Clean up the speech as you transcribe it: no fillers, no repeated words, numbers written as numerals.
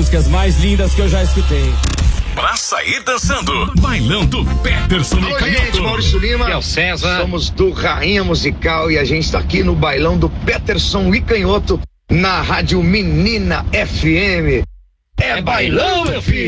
músicas mais lindas que eu já escutei. Pra sair dançando, Bailão do Peterson e Canhoto. Gente, Maurício Lima, e é o César. Somos do Rainha Musical e a gente tá aqui no Bailão do Peterson e Canhoto na Rádio Menina FM. É bailão, meu filho!